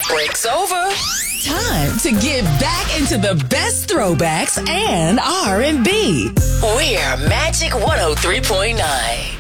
Break's over. Time to get back into the best throwbacks and R&B. We're Magic 103.9.